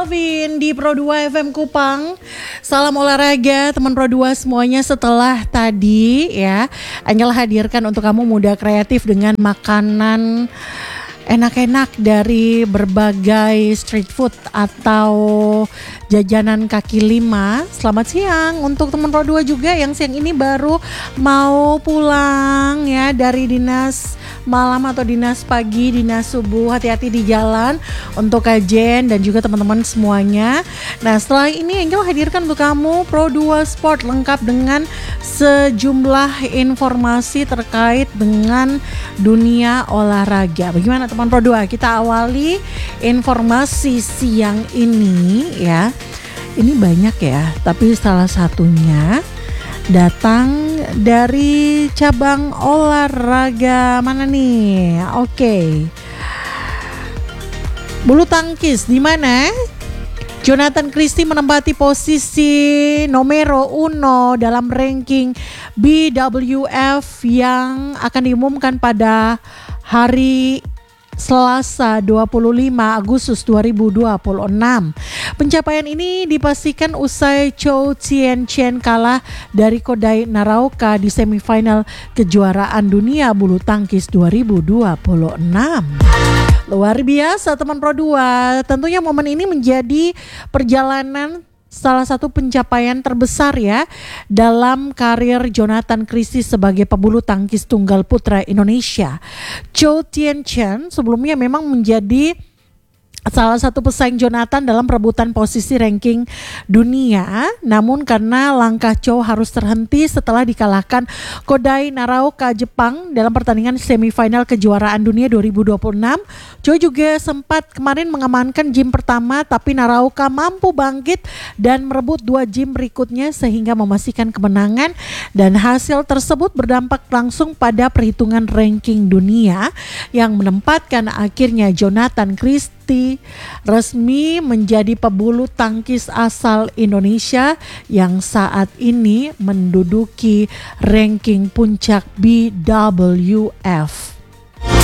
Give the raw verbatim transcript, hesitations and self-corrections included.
Alvin di Pro dua F M Kupang. Salam olahraga teman Pro dua semuanya. Setelah tadi ya Angel hadirkan untuk kamu muda kreatif dengan makanan enak-enak dari berbagai street food atau jajanan kaki lima. Selamat siang untuk teman Pro dua juga yang siang ini baru mau pulang ya dari dinas malam atau dinas pagi, dinas subuh. Hati-hati di jalan untuk Kajen dan juga teman-teman semuanya. Nah, setelah ini Angel hadirkan untuk kamu Pro dua Sport lengkap dengan sejumlah informasi terkait dengan dunia olahraga. Bagaimana teman Pro dua? Kita awali informasi siang ini ya. Ini banyak ya, tapi salah satunya datang dari cabang olahraga mana nih? Oke. Bulu tangkis di mana? Jonathan Christie menempati posisi nomor uno dalam ranking B W F yang akan diumumkan pada hari Selasa dua puluh lima Agustus dua ribu dua puluh enam. Pencapaian ini dipastikan usai Chou Tien-Chen kalah dari Kodai Naraoka di semifinal kejuaraan dunia bulu tangkis dua ribu dua puluh enam. Luar biasa teman Pro dua. Tentunya momen ini menjadi perjalanan salah satu pencapaian terbesar ya dalam karir Jonathan Christie sebagai pebulu tangkis tunggal putra Indonesia. Chou Tien-Chen sebelumnya memang menjadi salah satu pesaing Jonathan dalam perebutan posisi ranking dunia, namun karena langkah Chou harus terhenti setelah dikalahkan Kodai Naraoka Jepang dalam pertandingan semifinal kejuaraan dunia dua ribu dua puluh enam, Chou juga sempat kemarin mengamankan gym pertama, tapi Naraoka mampu bangkit dan merebut dua gym berikutnya sehingga memastikan kemenangan, dan hasil tersebut berdampak langsung pada perhitungan ranking dunia yang menempatkan akhirnya Jonathan Christie resmi menjadi pebulu tangkis asal Indonesia yang saat ini menduduki ranking puncak B W F.